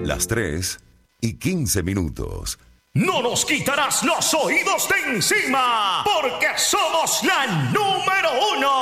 Las 3:15. No nos quitarás los oídos de encima, porque somos la número 1.